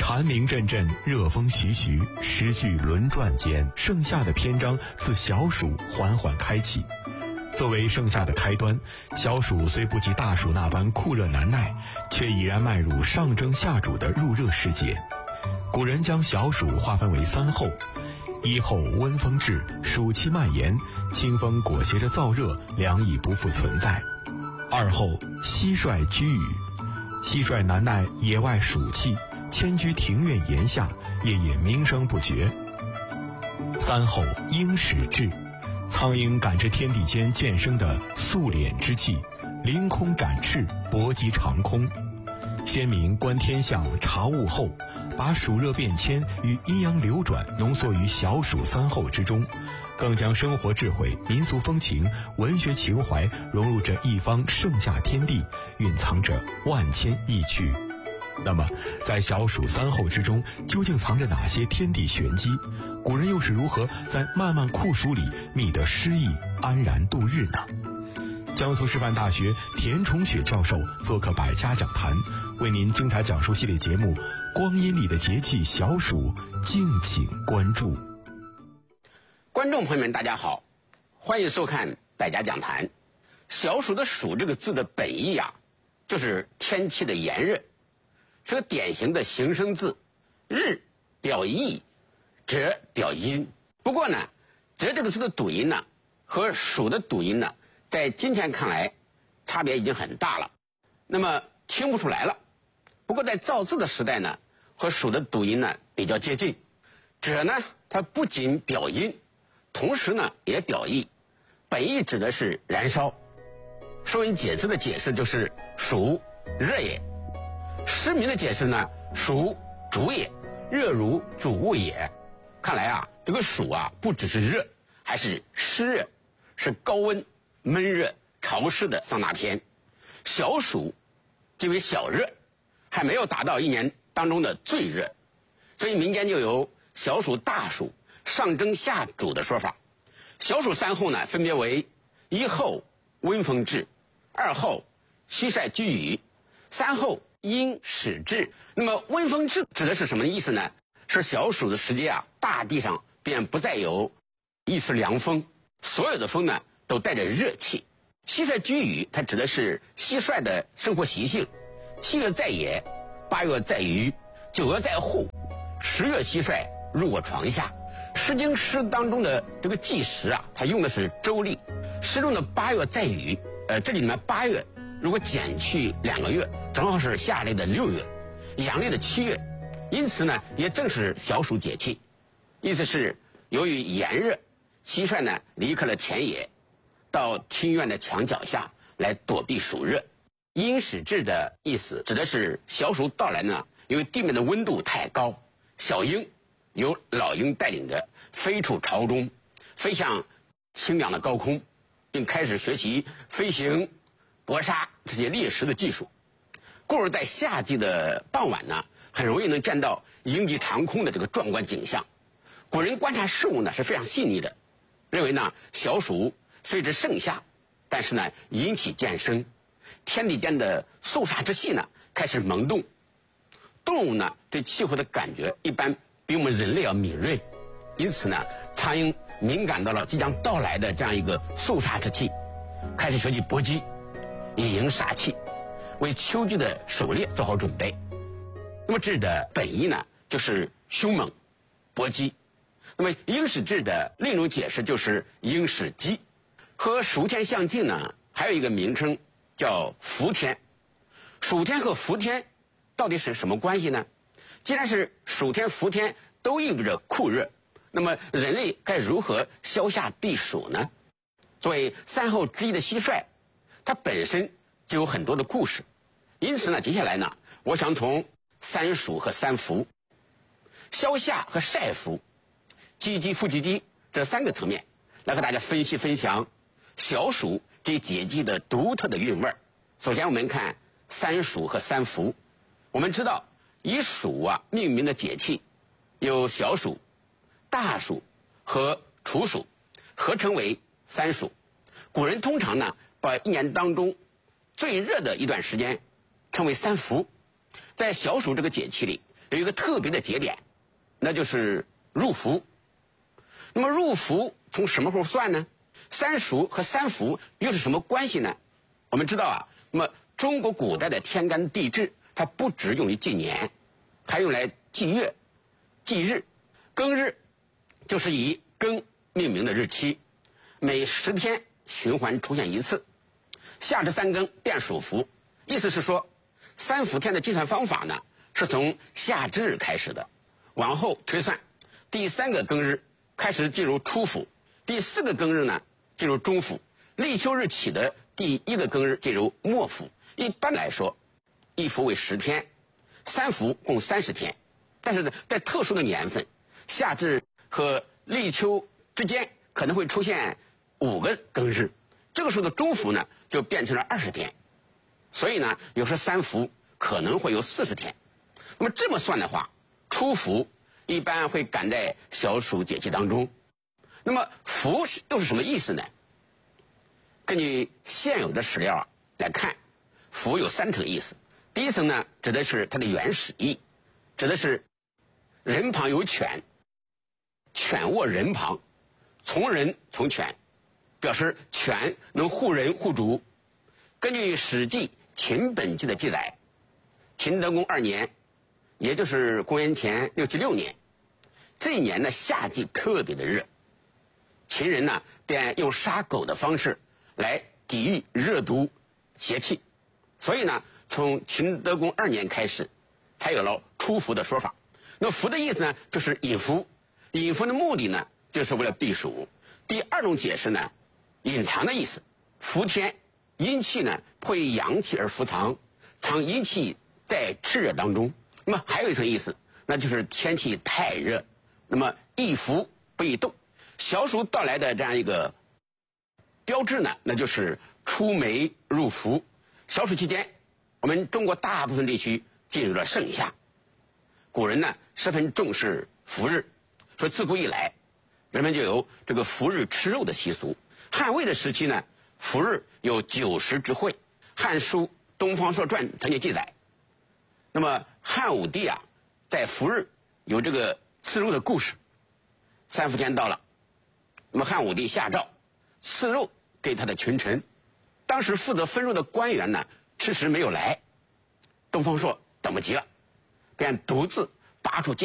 蝉鸣阵阵，热风徐徐，诗句轮转间，盛夏的篇章自小暑缓缓开启。作为盛夏的开端，小暑虽不及大暑那般酷热难耐，却已然迈入上蒸下煮的入热时节。古人将小暑划分为三候：一候温风至，暑气蔓延，清风裹挟着燥热，凉意不复存在；二候蟋蟀居雨，蟋蟀难耐野外暑气，迁居庭院檐下，夜夜鸣声不绝；三候鹰始至，苍鹰感知天地间渐生的素敛之气，凌空展翅，搏击长空。先民观天象，察物候，把暑热变迁与阴阳流转浓缩于小暑三候之中，更将生活智慧、民俗风情、文学情怀融入这一方盛夏天地，蕴藏着万千意趣。那么，在小暑三候之中，究竟藏着哪些天地玄机？古人又是如何在漫漫酷暑里觅得诗意，安然度日呢？江苏师范大学田崇雪教授做客百家讲坛，为您精彩讲述系列节目《光阴里的节气小暑》，敬请关注。 观众朋友们，大家好，欢迎收看百家讲坛。小暑的暑这个字的本意啊，就是天气的炎热，是个典型的形声字，日表意，蟄表阴。不过呢，蟄这个字的读音呢，和暑的读音呢，在今天看来差别已经很大了，那么听不出来了。不过在造字的时代呢，和暑的读音呢比较接近。蟄呢，它不仅表阴，同时呢也表意，本意指的是燃烧。说文解字的解释就是暑热也，诗民的解释呢，暑煮也，热如煮物也。看来啊，这个暑啊不只是热，还是湿热，是高温闷热潮湿的桑拿天。小暑即为小热，还没有达到一年当中的最热，所以民间就有小暑大暑上蒸下煮的说法。小暑三候呢，分别为一候温风至，二候蟋蟀居雨，三候鹰始至。那么温风至指的是什么意思呢？是小暑的时节啊，大地上便不再有一丝凉风，所有的风呢都带着热气。蟋蟀居雨，它指的是蟋蟀的生活习性。7月在野，8月在鱼，9月在户，10月蟋蟀入我床下。诗经诗当中的这个计时啊，它用的是周历。诗中的8月在雨，这里面8月如果减去2个月，正好是夏历的6月，阳历的7月，因此呢也正是小暑节气。意思是由于炎热，蟋蟀呢离开了田野，到庭院的墙角下来躲避暑热。鹰始至的意思指的是小暑到来呢，因为地面的温度太高，小鹰由老鹰带领着飞出巢中，飞向清凉的高空，并开始学习飞行、搏杀这些猎食的技术。故而在夏季的傍晚呢，很容易能见到鹰击长空的这个壮观景象。古人观察事物呢是非常细腻的，认为呢小暑虽知盛夏，但是呢阴气渐生，天地间的肃杀之气呢开始萌动。动物呢对气候的感觉一般比我们人类要敏锐，因此呢苍鹰敏感到了即将到来的这样一个肃杀之气，开始学习搏击，以迎杀气，为秋季的狩猎做好准备。那么至的本意呢就是凶猛搏击。那么鹰始至的另一种解释就是鹰始击。和暑天相近呢，还有一个名称叫伏天。暑天和伏天到底是什么关系呢？既然是暑天伏天都意味着酷热，那么人类该如何消夏避暑呢？作为三候之一的蟋蟀，它本身就有很多的故事，因此呢接下来呢，我想从三暑和三伏、消夏和晒伏、积极复积极这3个层面来和大家分析分享小暑这节气的独特的韵味。首先我们看三暑和三伏。我们知道以暑啊命名的节气有小暑、大暑和处暑，合称为三暑。古人通常呢把一年当中最热的一段时间称为三伏。在小暑这个节气里， 有一个特别的节点，那就是入伏。那么入伏从什么时候算呢？三暑和三伏又是什么关系呢？我们知道啊，那么中国古代的天干地支，它不只用于纪年，还用来记月、记日。庚日就是以庚命名的日期，每10天循环出现一次。夏至三更便属伏，意思是说3伏天的计算方法呢，是从夏至日开始的，往后推算，第3个庚日开始进入初伏，第4个庚日呢进入中伏，立秋日起的第1个庚日进入末伏。一般来说，一伏为10天，3伏共30天。但是呢，在特殊的年份，夏至和立秋之间可能会出现5个庚日，这个时候的中伏呢就变成了20天。所以呢，有时3伏可能会有40天。那么这么算的话，初伏一般会赶在小暑节气当中。那么伏又是什么意思呢？根据现有的史料来看，伏有3层意思。第一层呢，指的是它的原始意，指的是人旁有犬，犬卧人旁，从人从犬，表示犬能护人护主。根据《史记·秦本纪》的记载，秦德公2年，也就是公元前676年，这一年的夏季特别的热，秦人呢便用杀狗的方式来抵御热毒邪气，所以呢，从秦德公2年开始，才有了初伏的说法。那么伏的意思呢，就是隐伏，隐伏的目的呢，就是为了避暑。第2种解释呢，隐藏的意思，伏天阴气呢会阳气而伏藏，藏阴气在炽热当中。那么还有一层意思，那就是天气太热，那么易伏不易动。小暑到来的这样一个标志呢，那就是出梅入伏。小暑期间，我们中国大部分地区进入了盛夏。古人呢十分重视伏日，说自古以来人们就有这个伏日吃肉的习俗。汉魏的时期呢，伏日有90之会，《汉书·东方朔传》曾经记载。那么汉武帝啊，在伏日有这个赐肉的故事。3伏天到了，那么汉武帝下诏赐肉给他的群臣，当时负责分肉的官员呢迟迟没有来，东方朔等不及了，便独自拔出剑